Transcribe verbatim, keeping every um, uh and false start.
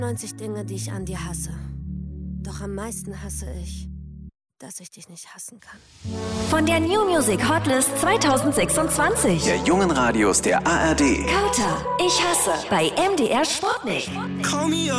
neunzig Dinge, die ich an dir hasse. Doch am meisten hasse ich, dass ich dich nicht hassen kann. Von der New Music Hotlist zwanzig sechsundzwanzig. Der jungen Radios der A R D. Kauter, ich hasse bei M D R Sputnik. Call me up.